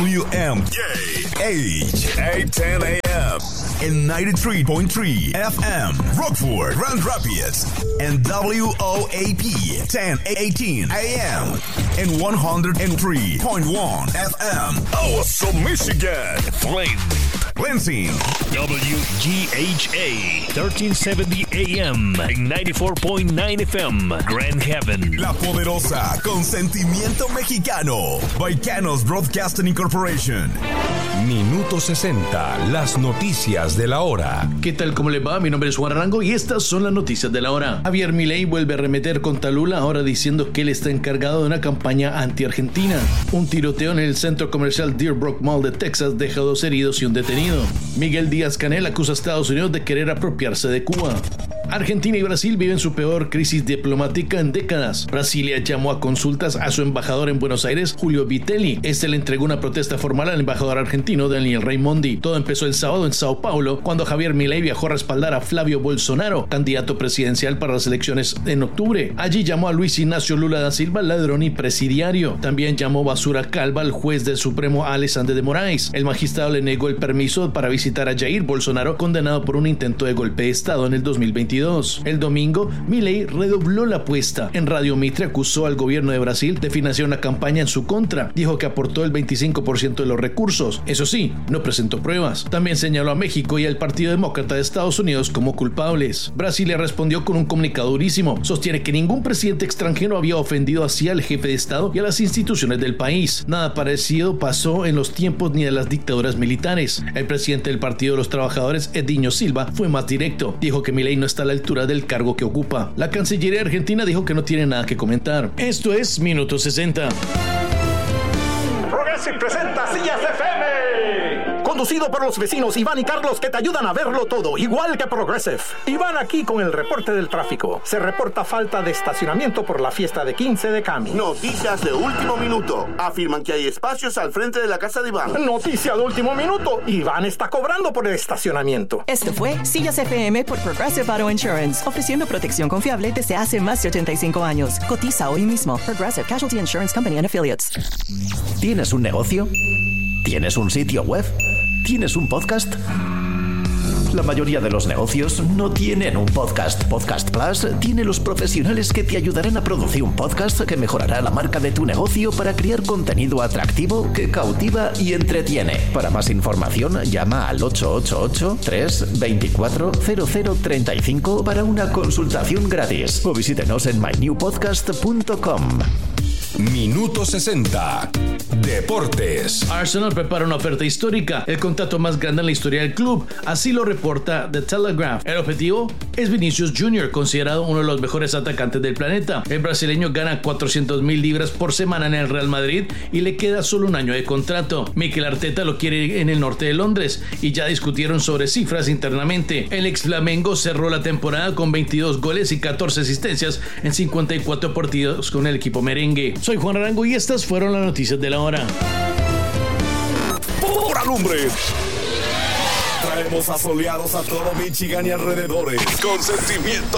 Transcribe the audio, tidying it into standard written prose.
WMJH810 AM and 93.3 FM, Rockford, Grand Rapids, and WOAP 1018 AM and 103.1 FM, also Michigan, Flint, Lansing, WGHA 1370 AM and 94.9 FM, Grand Haven, La Poderosa, con sentimiento mexicano, Baicanos Broadcasting Incorporation. Minuto 60, las noticias de la hora. ¿Qué tal? ¿Cómo les va? Mi nombre es Juan Arango y estas son las noticias de la hora. Javier Milei vuelve a arremeter contra Lula, ahora diciendo que él está encargado de una campaña anti-Argentina. Un tiroteo en el centro comercial Deerbrook Mall de Texas deja 2 heridos y un detenido. Miguel Díaz-Canel acusa a Estados Unidos de querer apropiarse de Cuba. Argentina y Brasil viven su peor crisis diplomática en décadas. Brasilia llamó a consultas a su embajador en Buenos Aires, Julio Vitelli. Este le entregó una protesta formal al embajador argentino, Daniel Raimondi. Todo empezó el sábado en Sao Paulo, cuando Javier Milei viajó a respaldar a Flavio Bolsonaro, candidato presidencial para las elecciones en octubre. Allí llamó a Luis Ignacio Lula da Silva ladrón y presidiario. También llamó basura calva al juez del Supremo Alexandre de Moraes. El magistrado le negó el permiso para visitar a Jair Bolsonaro, condenado por un intento de golpe de Estado en el 2022. El domingo, Milei redobló la apuesta. En Radio Mitre acusó al gobierno de Brasil de financiar una campaña en su contra. Dijo que aportó el 25% de los recursos. Eso sí, no presentó pruebas. También señaló a México y al Partido Demócrata de Estados Unidos como culpables. Brasilia respondió con un comunicado durísimo. Sostiene que ningún presidente extranjero había ofendido así al jefe de Estado y a las instituciones del país. Nada parecido pasó en los tiempos ni de las dictaduras militares. El presidente del Partido de los Trabajadores, Edinho Silva, fue más directo. Dijo que Milei no está a la altura del cargo que ocupa. La Cancillería argentina dijo que no tiene nada que comentar. Esto es Minuto 60. Progressive presenta Sillas FM. Conducido por los vecinos Iván y Carlos, que te ayudan a verlo todo, igual que Progressive. Iván aquí con el reporte del tráfico. Se reporta falta de estacionamiento por la fiesta de 15 de Cami. Noticias de último minuto. Afirman que hay espacios al frente de la casa de Iván. Noticia de último minuto. Iván está cobrando por el estacionamiento. Esto fue Sillas FM por Progressive Auto Insurance, ofreciendo protección confiable desde hace más de 85 años. Cotiza hoy mismo. Progressive Casualty Insurance Company and Affiliates. ¿Tienes un negocio? ¿Tienes un sitio web? ¿Tienes un podcast? La mayoría de los negocios no tienen un podcast. Podcast Plus tiene los profesionales que te ayudarán a producir un podcast que mejorará la marca de tu negocio para crear contenido atractivo que cautiva y entretiene. Para más información, llama al 888-324-0035 para una consultación gratis o visítenos en mynewpodcast.com. Minuto 60. Deportes. Arsenal prepara una oferta histórica, el contrato más grande en la historia del club. Así lo reporta The Telegraph. El objetivo es Vinicius Jr., considerado uno de los mejores atacantes del planeta. El brasileño gana 400,000 libras por semana en el Real Madrid y le queda solo un año de contrato. Mikel Arteta lo quiere en el norte de Londres y ya discutieron sobre cifras internamente. El ex Flamengo cerró la temporada con 22 goles y 14 asistencias en 54 partidos con el equipo merengue. Soy Juan Arango y estas fueron las noticias de la hora. Por alumbre. Traemos asoleados a todo Michigan y alrededores. Con sentimiento